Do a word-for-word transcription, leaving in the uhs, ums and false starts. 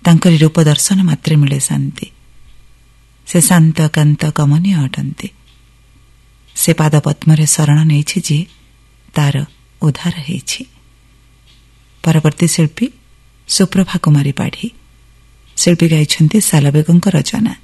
ତାଙ୍କରି ରୂପ ଦର୍ଶନ ମାତ୍ରେ ମିଳେ ଶାନ୍ତି। ସେ ଶାନ୍ତ କାନ୍ତ କମନୀୟ ଅଟନ୍ତି। ସେ ପାଦ ପଦ୍ମରେ ଶରଣ ନେଇଛି ଯେ ତାର ଉଦ୍ଧାର ହେଇଛି। ପରବର୍ତ୍ତୀ ଶିଳ୍ପୀ ସୁପ୍ରଭା କୁମାରୀ ପାଢ଼ୀ। ଶିଳ୍ପୀ ଗାଇଛନ୍ତି ଶାଲବେଗଙ୍କ ରଚନା।